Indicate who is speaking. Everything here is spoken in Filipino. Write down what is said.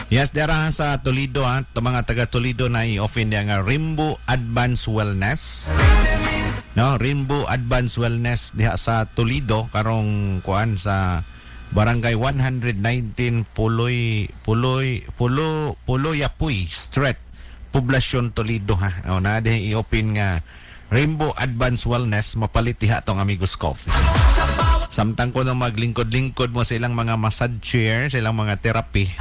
Speaker 1: Yes, dara sa Toledo ha. Ito mga taga Toledo na i-open niya nga Rainbow Advanced Wellness. No, Rainbow Advanced Wellness diha sa Toledo karong kuan sa Barangay 119 Puloy Street, Poblacion Toledo ha. O na diha i-open nga Rainbow Advanced Wellness mapalit diha tong Amigos Coffee. Samtang ko na maglingkod-lingkod mo sa ilang mga massage chair, sa ilang mga therapy.